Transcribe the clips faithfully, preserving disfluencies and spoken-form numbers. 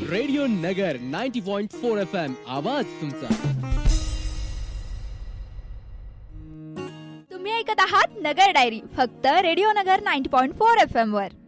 Radio नगर ninety point four F M आवाज तुमचा. तुम्ही ऐकत आहात नगर डायरी फक्त रेडिओ नगर ninety point four F M वर.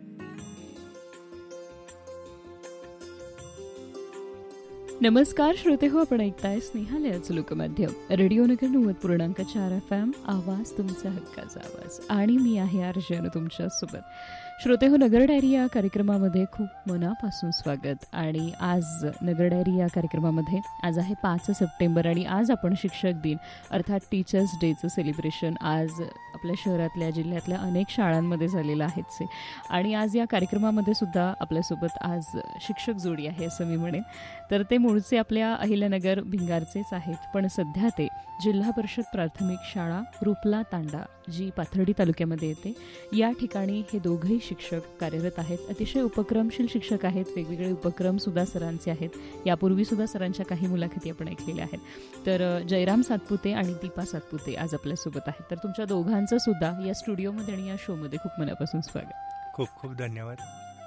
नमस्कार श्रोते हो, आपण ऐकताय स्नेहालयाचं लोकमाध्यम रेडिओ नगर नव्वद पूर्णांक चार एफ एम आवाज तुमचा हक्काचा आवाज. आणि मी आहे अर्जन तुमच्या सोबत. श्रोते हो, नगर डायरी या कार्यक्रमामध्ये खूप मनापासून स्वागत. आणि आज नगर डायरी या कार्यक्रमामध्ये आज आहे पाच सप्टेंबर आणि आज आपण शिक्षक दिन अर्थात टीचर्स डेचं सेलिब्रेशन आज आपल्या शहरातल्या जिल्ह्यातल्या अनेक शाळांमध्ये झालेलं आहेच. आणि आज या कार्यक्रमामध्ये सुद्धा आपल्यासोबत आज शिक्षक जोडी आहे असं मी म्हणेन. तर ते मूळचे आपल्या अहिल्यानगर भिंगारचेच आहेत, पण सध्या ते जिल्हा परिषद प्राथमिक शाळा रुपला तांडा जी पाथर्डी तालुक्यामध्ये येते या ठिकाणी हे दोघंही शिक्षक कार्यरत आहेत. अतिशय उपक्रमशील शिक्षक आहेत. वेगवेगळे उपक्रम सुद्धा सरांचे आहेत. यापूर्वी सुद्धा सरांच्या काही मुलाखती आपण ऐकलेल्या आहेत. तर जयराम सातपुते आणि दीपा सातपुते आज आपल्यासोबत आहेत. तर तुमच्या दोघांचं सुद्धा या स्टुडिओमध्ये आणि या शोमध्ये खूप मनापासून स्वागत. खूप खूप धन्यवाद.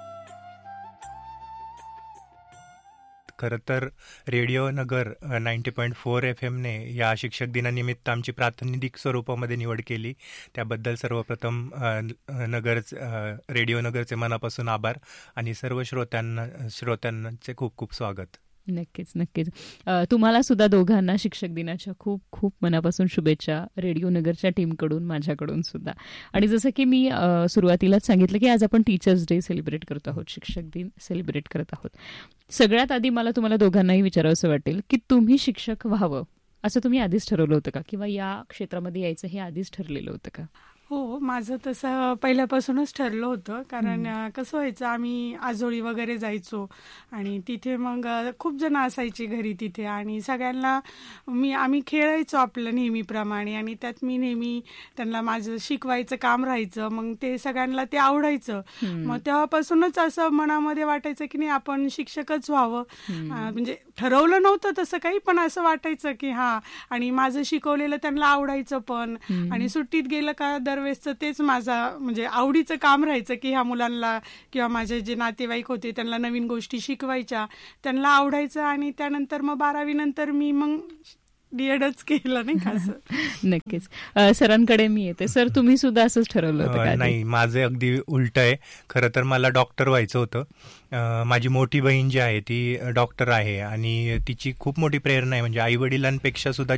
खरं तर रेडिओ नगर नाईन्टी पॉईंट फोर एफ एमने या शिक्षक दिनानिमित्त आमची प्रातिनिधिक स्वरूपामध्ये निवड केली. त्याबद्दल सर्वप्रथम नगर रेडिओ नगरचे मनापासून आभार आणि सर्व श्रोत्यांना श्रोत्यांचे खूप खूप स्वागत. नक्कीच नक्कीच. तुम्हाला सुद्धा दोघांना शिक्षक दिनाच्या खूप खूप मनापासून शुभेच्छा रेडिओ नगरच्या टीमकडून, माझ्याकडून सुद्धा. आणि जसं की मी सुरुवातीलाच सांगितलं की आज आपण टीचर्स डे सेलिब्रेट करत आहोत, शिक्षक दिन सेलिब्रेट करत आहोत. सगळ्यात आधी मला तुम्हाला दोघांनाही विचारावंसं वाटेल की तुम्ही शिक्षक व्हावं असं तुम्ही आधीच ठरवलं होतं का, किंवा या क्षेत्रामध्ये यायचं हे आधीच ठरलेलं होतं का? हो, माझं तसं पहिल्यापासूनच ठरलं होतं. कारण कसं व्हायचं, आम्ही आजोळी वगैरे जायचो आणि तिथे मग खूप जण असायचे घरी तिथे आणि सगळ्यांना मी आम्ही खेळायचो आपलं नेहमीप्रमाणे आणि त्यात मी नेहमी त्यांना माझं शिकवायचं काम राहायचं. मग ते सगळ्यांना ते आवडायचं. मग तेव्हापासूनच असं मनामध्ये वाटायचं की नाही आपण शिक्षकच व्हावं. म्हणजे ठरवलं नव्हतं तसं काही, पण असं वाटायचं की हा, आणि माझं शिकवलेलं त्यांना आवडायचं पण. आणि सुट्टीत गेलं का दरवेळेसचं तेच माझा म्हणजे आवडीचं काम राहायचं की ह्या मुलांना किंवा माझे जे नातेवाईक होते त्यांना नवीन गोष्टी शिकवायच्या, त्यांना आवडायचं. आणि त्यानंतर मग बारावी नंतर मी मग डीएडच केलं, नाही का असं. नक्कीच. सरांकडे मी येते. सर, तुम्ही सुद्धा असंच ठरवलं होतं का? नाही, माझं अगदी उलट आहे. खरं तर मला डॉक्टर व्हायचं होतं. माझी मोठी बहीण जी आहे ती डॉक्टर आहे आणि तिची खूप मोठी प्रेरणा आहे. म्हणजे आई वडिलांपेक्षा सुद्धा